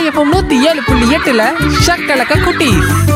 FM 107.8 ஷக்கலக்க குட்டி.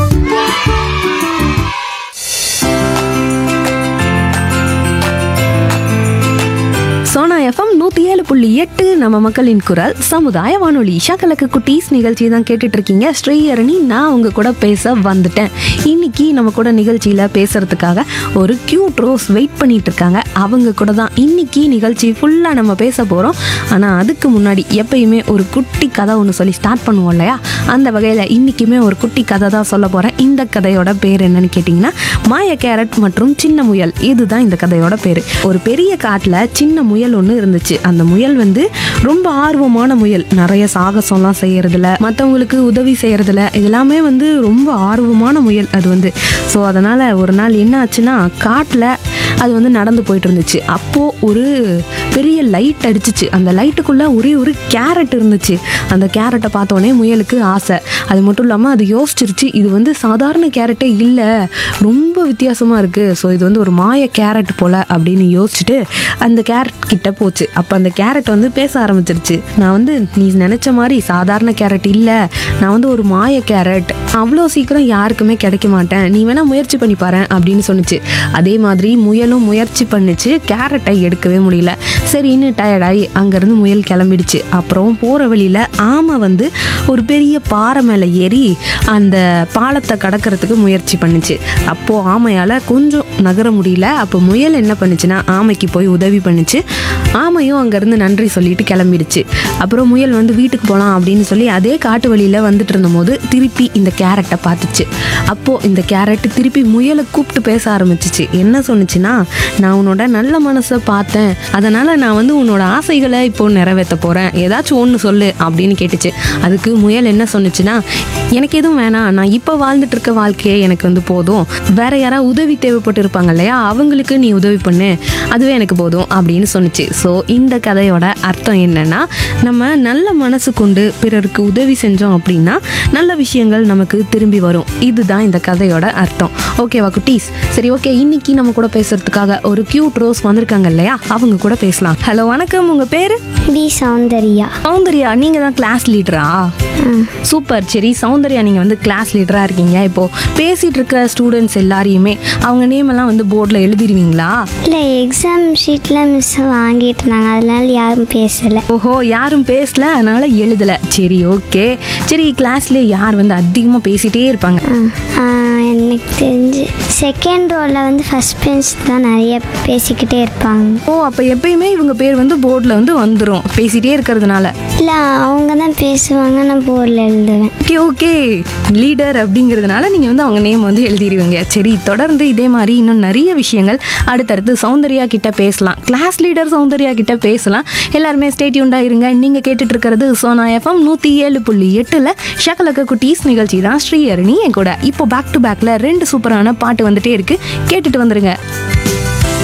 Sona FM 107.8 நம்ம மக்களின் குரல் சமுதாய வானொலி ஷக்கலக்கு குட்டீஸ் நிகழ்ச்சி தான் கேட்டுட்டு இருக்கீங்க. ஸ்ரீஹரணி நான் உங்க கூட பேச வந்துட்டேன். இன்னைக்கு நம்ம கூட நிகழ்ச்சியில பேசுறதுக்காக ஒரு கியூட் ரோஸ் வெயிட் பண்ணிட்டு இருக்காங்க. அவங்க கூட தான் இன்னைக்கு நிகழ்ச்சி ஃபுல்லா நம்ம பேச போறோம். ஆனா அதுக்கு முன்னாடி எப்பயுமே ஒரு குட்டி கதை ஒன்று சொல்லி ஸ்டார்ட் பண்ணுவோம் இல்லையா? அந்த வகையில இன்னைக்குமே ஒரு குட்டி கதை தான் சொல்ல போறேன். இந்த கதையோட பேர் என்னன்னு கேட்டீங்கன்னா மாய கேரட் மற்றும் சின்ன முயல். இதுதான் இந்த கதையோட பேரு. ஒரு பெரிய காட்டுல சின்ன முயல் ஒன்று இருந்துச்சு. அந்த முயல் வந்து ரொம்ப ஆர்வமான முயல். நிறைய சாகசம்லாம் செய்யறதுல, மற்றவங்களுக்கு உதவி செய்யறதுல இதெல்லாமே வந்து ரொம்ப ஆர்வமான முயல் அது வந்து. ஸோ அதனால ஒரு நாள் என்ன ஆச்சுன்னா, காட்டில் அது வந்து நடந்து போயிட்டு இருந்துச்சு. அப்போ ஒரு பெரிய லைட் அடிச்சிச்சு. அந்த லைட்டுக்குள்ள ஒரே ஒரு கேரட் இருந்துச்சு. அந்த கேரட்டை பார்த்தோன்னே முயலுக்கு ஆசை. அது மட்டும் இல்லாமல் அது யோசிச்சிருச்சு, இது வந்து சாதாரண கேரட்டே இல்லை, ரொம்ப வித்தியாசமா இருக்கு. ஸோ இது வந்து ஒரு மாய கேரட் போல அப்படின்னு யோசிச்சுட்டு அந்த கேரட் கிட்ட போச்சு. அப்போ அந்த கேரட் வந்து பேச ஆரம்பிச்சிருச்சு. நான் வந்து நீ நினைச்ச மாதிரி சாதாரண கேரட் இல்லை, நான் வந்து ஒரு மாய கேரட், அவ்வளோ சீக்கிரம் யாருக்குமே கிடைக்க மாட்டேன், நீ வேணா முயற்சி பண்ணி பாரு அப்படின்னு சொன்னிச்சு. அதே மாதிரி முயலும் முயற்சி பண்ணிச்சு. கேரட்டை எடுக்கவே முடியல. சரின்னு டயர்டாகி அங்கேருந்து முயல் கிளம்பிடுச்சு. அப்புறம் போகிற வழியில் ஆமை வந்து ஒரு பெரிய பாறை மேலே ஏறி அந்த பாலத்தை கடக்கிறதுக்கு முயற்சி பண்ணுச்சு. அப்போது ஆமையால் கொஞ்சம் நகர முடியல. அப்போ முயல் என்ன பண்ணுச்சுன்னா ஆமைக்கு போய் உதவி பண்ணுச்சு. ஆமையும் அங்கேருந்து நன்றி சொல்லிட்டு கிளம்பிடுச்சு. அப்புறம் முயல் வந்து வீட்டுக்கு போகலாம் அப்படின்னு சொல்லி அதே காட்டு வழியில் வந்துட்டு இருந்தபோது திருப்பி இந்த கேரட்டை பார்த்துச்சு. அப்போது இந்த கேரட் திருப்பி முயலை கூப்பிட்டு பேச ஆரம்பிச்சிச்சு. என்ன சொன்னிச்சுன்னா, நான் உன்னோட நல்ல மனசை பார்த்தேன், அதனால் நான் வந்து உன்னோட ஆசைகளை இப்போ நிறைவேற்ற போகிறேன், ஏதாச்சும் ஒன்று சொல்லு அப்படின்னு கேட்டுச்சு. அதுக்கு முயல் என்ன சொன்னிச்சுன்னா, எனக்கு எதுவும் வேணாம், நான் இப்போ வாழ்ந்துட்டு இருக்க வாழ்க்கையே எனக்கு வந்து போதும், வேற யாராவது உதவி தேவைப்பட்டு இருப்பாங்க இல்லையா, அவங்களுக்கு நீ உதவி பண்ணு, அதுவே எனக்கு போதும் அப்படின்னு சொன்னிச்சு. ஸோ இந்த கதையோட அர்த்தம் என்னன்னா, நம்ம நல்ல மனசு கொண்டு பிறருக்கு உதவி செஞ்சோம் அப்படின்னா நல்ல விஷயங்கள் நமக்கு திரும்பி வரும். இதுதான் இந்த கதையோட அர்த்தம். ஓகேவா குட்டீஸ்? சரி, ஓகே. இன்னைக்கு நம்ம கூட பேசுறதுக்காக ஒரு கியூட் ரோஸ் வந்திருக்காங்க இல்லையா, அவங்க கூட பேசலாம். ஹலோ, வணக்கம். உங்க பேரு? பி சௌந்தர்யா. சௌந்தர்யா, நீங்க தான் கிளாஸ் லீடரா? சூப்பர். சரி சௌந்தர்யா, நீங்க வந்து கிளாஸ் லீடரா இருக்கீங்க. இப்போ பேசிட்டு இருக்க ஸ்டூடெண்ட்ஸ் எல்லாரையுமே அவங்க நேம் எல்லாம் வந்து போர்டில் எழுதிடுவீங்களா? இல்லை, எக்ஸாம் ஷீட்டில் மிஸ் வாங்கிட்டு இருந்தாங்க, அதனால யாரும் பேசலை. ஓஹோ, யாரும் பேசல, அதனால எழுதலை. சரி, ஓகே. சரி, கிளாஸ்ல யார் வந்து அதிகமாக பேசிட்டே இருப்பாங்க? எனக்கு தெரிஞ்சு செகண்ட் ரோவில் வந்து ஃபர்ஸ்ட் பெஞ்ச் தான் நிறைய பேசிக்கிட்டே இருப்பாங்க. ஓ, அப்போ எப்பயுமே இவங்க பேர் வந்து போர்டில் வந்து வந்துடும் பேசிகிட்டே இருக்கிறதுனால. இல்லை, அவங்க தான் பேசுவாங்க, நான் போர்டில் எழுதுவேன். ஓகே ஓகே, லீடர் அப்படிங்கிறதுனால நீங்கள் வந்து அவங்க நேம் வந்து எழுதிடுவீங்க. சரி, தொடர்ந்து இதே மாதிரி இன்னும் நிறைய விஷயங்கள் அடுத்தடுத்து சௌந்தர்யா கிட்ட பேசலாம். கிளாஸ் லீடர் சௌந்தர்யா கிட்ட பேசலாம். எல்லாருமே ஸ்டே டியூன்டா இருங்க. நீங்கள் கேட்டுட்டு இருக்கிறது சோனா எஃப்எம் 107.8 ஷக்கலக்க குட்டீஸ் நிகழ்ச்சி தான். ஸ்ரீஹரணி என் கூட. இப்போ பேக் டு பேக்கில் 2 சூப்பரான பாட்டு வந்துட்டே இருக்கு, கேட்டுட்டு வந்துருங்க.